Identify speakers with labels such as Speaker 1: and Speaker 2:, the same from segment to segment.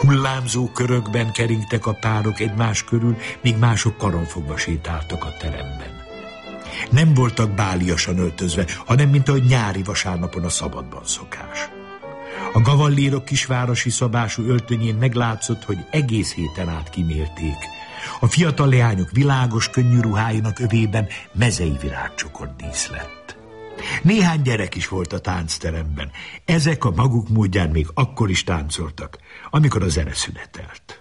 Speaker 1: Hullámzó körökben keringtek a párok egymás körül, míg mások karonfogva sétáltak a teremben. Nem voltak báliasan öltözve, hanem mint ahogy nyári vasárnapon a szabadban szokás. A gavallérok kisvárosi szabású öltönyén meglátszott, hogy egész héten át kimérték. A fiatal leányok világos, könnyű ruháinak övében mezei virágcsokor díszlett. Néhány gyerek is volt a táncteremben. Ezek a maguk módján még akkor is táncoltak, amikor a zene szünetelt.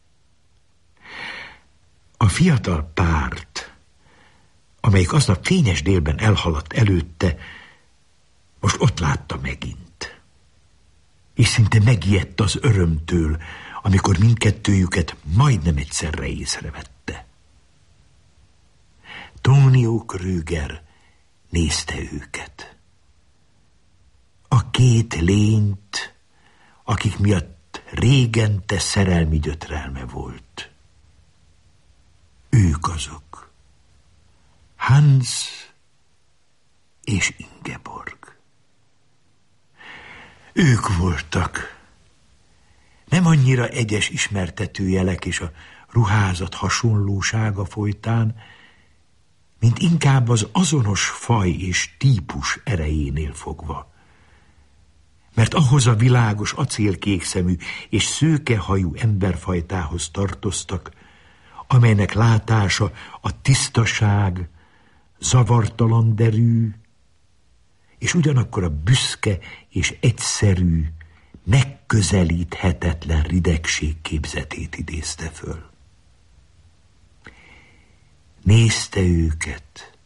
Speaker 1: A fiatal párt, amelyik aznap fényes délben elhaladt előtte, most ott látta megint. És szinte megijedt az örömtől, amikor mindkettőjüket majdnem egyszerre észrevette. Tonio Kröger nézte őket. A két lényt, akik miatt régente szerelmi gyötrelme volt. Ők azok. Hans és Ingeborg. Ők voltak. Nem annyira egyes ismertetőjelek és a ruházat hasonlósága folytán, mint inkább az azonos faj és típus erejénél fogva. Mert ahhoz a világos acélkékszemű és szőkehajú emberfajtához tartoztak, amelynek látása a tisztaság, zavartalan derű, és ugyanakkor a büszke és egyszerű, megközelíthetetlen ridegség képzetét idézte föl. Nézte őket,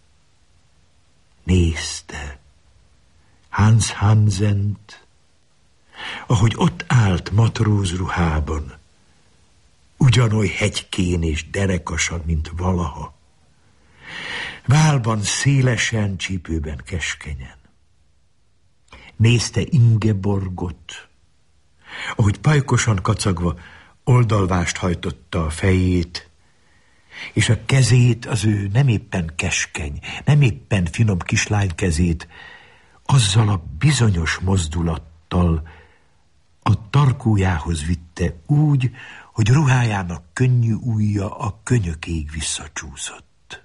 Speaker 1: nézte Hans Hansent, ahogy ott állt matrózruhában, ugyanoly hegykén és derekasan, mint valaha, válban szélesen, csípőben keskenyen. Nézte Ingeborgot, ahogy pajkosan kacagva oldalvást hajtotta a fejét, és a kezét, az ő nem éppen keskeny, nem éppen finom kislány kezét, azzal a bizonyos mozdulattal a tarkójához vitte úgy, hogy ruhájának könnyű ujja a könyökéig visszacsúszott.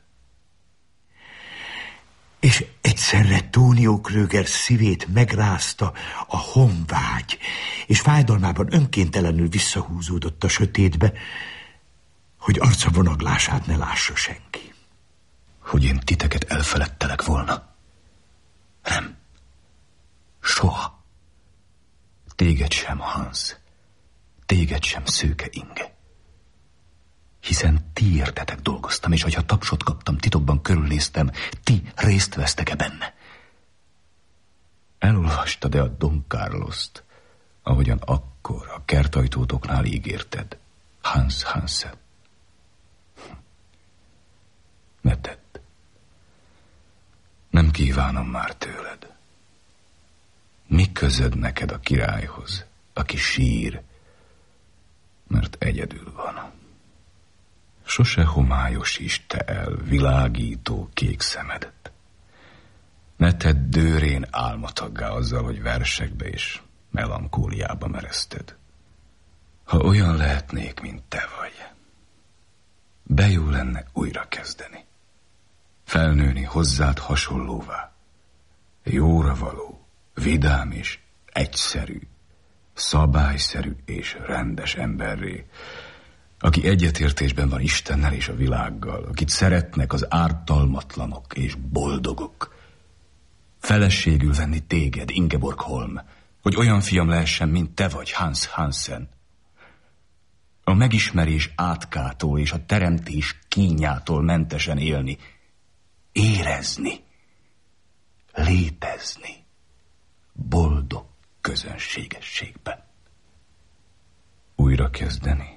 Speaker 1: És egyszerre Tonio Kröger szívét megrázta a honvágy, és fájdalmában önkéntelenül visszahúzódott a sötétbe, hogy arca vonaglását ne lássa senki.
Speaker 2: Hogy én titeket elfeledtelek volna? Nem. Soha. Téged sem, Hans. Téged sem, szőke Inge. Hiszen ti értetek dolgoztam, és hogyha tapsot kaptam, titokban körülnéztem, ti részt vesztek-e benne? Elolvastad-e a Don Carlost, ahogyan akkor a kertajtótoknál ígérted, Hans Hansen? Ne tedd. Nem kívánom már tőled. Mi közöd neked a királyhoz, aki sír, mert egyedül van? Sose homályosíts te el világító kék szemedet. Ne tedd dőrén álmotaggá azzal, hogy versekbe és melankóliába mereszted. Ha olyan lehetnék, mint te vagy, de jó lenne újra kezdeni. Felnőni hozzád hasonlóvá. Jóra való, vidám és egyszerű, szabályszerű és rendes emberré, aki egyetértésben van Istennel és a világgal, akit szeretnek az ártalmatlanok és boldogok. Feleségül venni téged, Ingeborg Holm, hogy olyan fiam lehessen, mint te vagy, Hans Hansen. A megismerés átkától és a teremtés kínjától mentesen élni, érezni, létezni, boldog közönségességben. Újra kezdeni?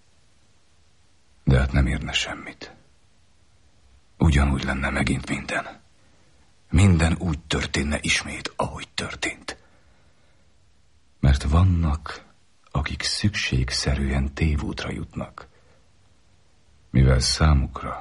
Speaker 2: De hát nem érne semmit. Ugyanúgy lenne megint minden. Minden úgy történne ismét, ahogy történt. Mert vannak, akik szükségszerűen tévútra jutnak, mivel számukra